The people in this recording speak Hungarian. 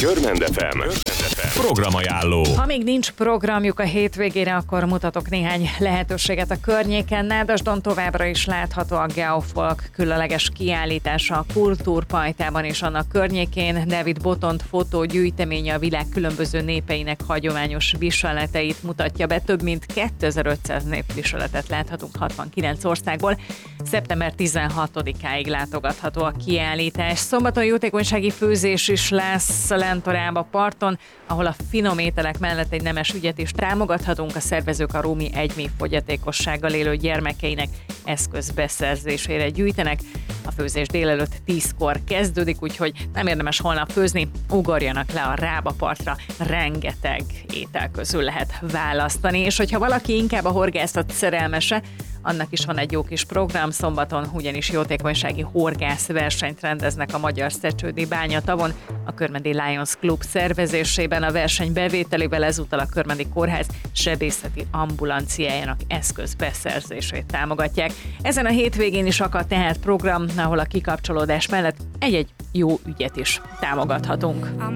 Görmend FM programajánló. Ha még nincs programjuk a hétvégére, akkor mutatok néhány lehetőséget a környéken. Nádasdon továbbra is látható a Geofolk különleges kiállítása a Kultúrpajtában és annak környékén. David Botont fotógyűjteménye a világ különböző népeinek hagyományos viseleteit mutatja be. Több mint 2500 népviseletet láthatunk 69 országból. Szeptember 16-áig látogatható a kiállítás. Szombaton jótékonysági főzés is lesz Lentorába parton, ahol a finom ételek mellett egy nemes ügyet is támogathatunk. A szervezők a rómi egymély fogyatékossággal élő gyermekeinek eszközbeszerzésére gyűjtenek. A főzés délelőtt 10-kor kezdődik, úgyhogy nem érdemes holnap főzni, ugorjanak le a Rába partra, rengeteg étel közül lehet választani, és hogyha valaki inkább a horgászat szerelmese, annak is van egy jó kis program. Szombaton ugyanis jótékonysági horgászversenyt rendeznek a Magyar Szecsődi Bányatavon, a Körmendi Lions Club szervezésében. A verseny bevételével ezúttal a Körmendi Kórház sebészeti ambulanciájának eszközbeszerzését támogatják. Ezen a hétvégén is akad tehát program, ahol a kikapcsolódás mellett egy-egy jó ügyet is támogathatunk.